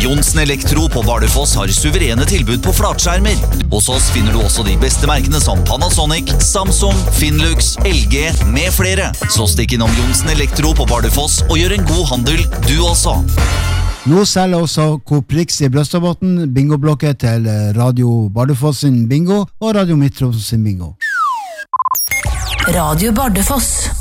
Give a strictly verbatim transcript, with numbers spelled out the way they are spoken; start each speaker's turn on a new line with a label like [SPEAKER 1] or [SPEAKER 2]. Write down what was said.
[SPEAKER 1] Jonsen Elektro på Bardufoss har suverene tilbud på flatskjermer. Hos oss finner du også de beste merkene som Panasonic, Samsung, Finlux, L G med flere. Så stikk innom Jonsen Elektro på Bardufoss og gjør en god handel, du også.
[SPEAKER 2] Nå selger også Coop Rix i Brøstadbotn bingoblokker til Radio Bardufoss sin bingo og Radio Midt-Troms sin bingo.
[SPEAKER 3] Radio Bardufoss.